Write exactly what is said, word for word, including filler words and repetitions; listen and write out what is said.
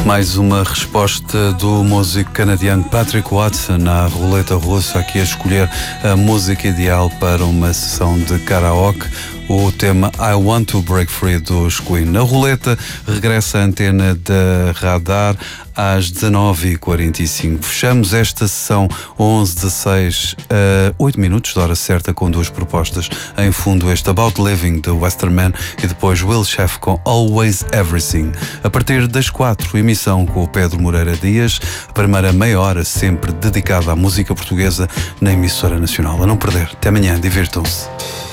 Mais uma resposta do músico canadiano Patrick Watson na roleta russa, aqui a escolher a música ideal para uma sessão de karaoke. O tema I Want to Break Free dos Queen. Na roleta regressa a antena da Radar às dezanove e quarenta e cinco. Fechamos esta sessão onze dezasseis a oito minutos da hora certa com duas propostas. Em fundo este About Living de Westerman e depois Will Sheff com Always Everything. A partir das quatro, emissão com o Pedro Moreira Dias, a primeira meia hora sempre dedicada à música portuguesa na emissora nacional. A não perder. Até amanhã, divirtam-se.